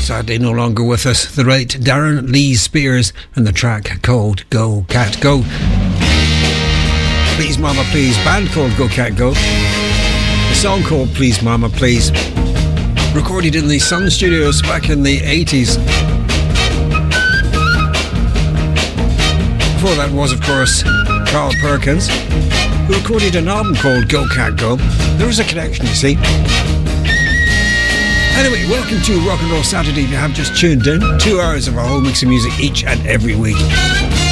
Sadly no longer with us, the great Darren Lee Spears, and the track called Go Cat Go. Please Mama Please, band called Go Cat Go. The song called Please Mama Please, recorded in the Sun Studios back in the 80s. Before that was, of course, Carl Perkins, who recorded an album called Go Cat Go. There was a connection, you see. Anyway, welcome to Rock and Roll Saturday. If you have just tuned in, 2 hours of our whole mix of music each and every week.